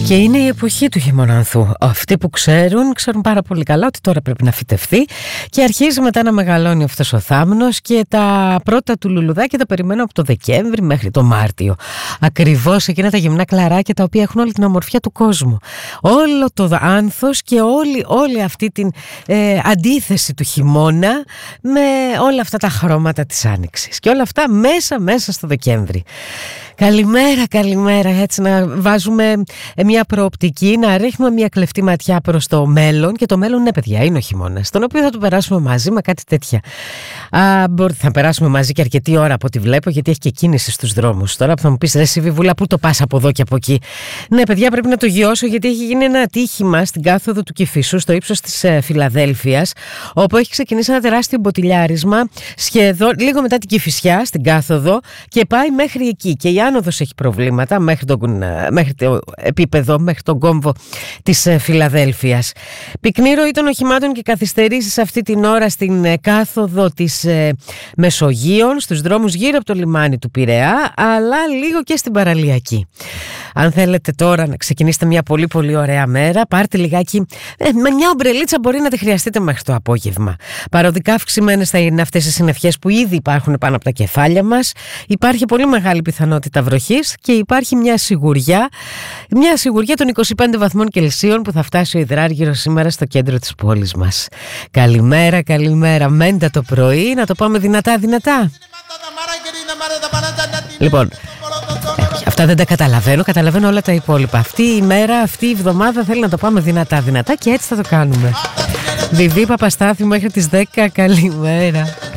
Και είναι η εποχή του χειμωνανθού. Αυτοί που ξέρουν πάρα πολύ καλά ότι τώρα πρέπει να φυτευθεί και αρχίζει μετά να μεγαλώνει αυτός ο θάμνος και τα πρώτα του λουλουδάκια τα περιμένω από το Δεκέμβρη μέχρι το Μάρτιο. Ακριβώς εκείνα τα γυμνά κλαράκια τα οποία έχουν όλη την ομορφιά του κόσμου. Όλο το άνθος και όλη αυτή την αντίθεση του χειμώνα με όλα αυτά τα χρώματα της άνοιξης. Και όλα αυτά μέσα στο Δεκέμβρη. Καλημέρα, έτσι να βάζουμε μια προοπτική, να ρίχνουμε μια κλεφτή ματιά προς το μέλλον. Και το μέλλον, ναι παιδιά, είναι ο χειμώνας, τον οποίο θα το περάσουμε μαζί με κάτι τέτοια. Θα περάσουμε μαζί και αρκετή ώρα από ό,τι βλέπω, γιατί έχει και κίνηση στους δρόμους. Τώρα που θα μου πεις, ρε εσύ Βιβούλα, πού το πας από εδώ και από εκεί? Ναι παιδιά, πρέπει να το γιώσω, γιατί έχει γίνει ένα ατύχημα στην κάθοδο του Κηφισού, στο ύψος της Φιλαδέλφειας, όπου έχει ξεκινήσει ένα τεράστιο μποτιλιάρισμα σχεδόν λίγο μετά την Κηφισιά, στην κάθοδο, και πάει μέχρι εκεί. Και η άνοδος έχει προβλήματα μέχρι το επίπεδο, μέχρι τον κόμβο της Φιλαδέλφειας. Πυκνή ροή των οχημάτων και καθυστερήσεις αυτή την ώρα στην κάθοδο της Μεσογείων, στους δρόμους γύρω από το λιμάνι του Πειραιά, αλλά λίγο και στην παραλιακή. Αν θέλετε τώρα να ξεκινήσετε μια πολύ πολύ ωραία μέρα, πάρτε λιγάκι, με μια ομπρελίτσα μπορεί να τη χρειαστείτε μέχρι το απόγευμα. Παροδικά αυξημένες θα είναι αυτές οι συννεφιές που ήδη υπάρχουν πάνω από τα κεφάλια μας. Υπάρχει πολύ μεγάλη πιθανότητα βροχής και υπάρχει μια σιγουριά των 25 βαθμών Κελσίων που θα φτάσει ο υδράργυρος σήμερα στο κέντρο της πόλης μας. Καλημέρα, μέντα το πρωί, να το πάμε δυνατά. Λοιπόν, αυτά δεν τα καταλαβαίνω όλα τα υπόλοιπα. Αυτή η μέρα, αυτή η εβδομάδα θέλει να το πάμε δυνατά και έτσι θα το κάνουμε. Βιβί Παπαστάθη μέχρι τις 10, καλημέρα.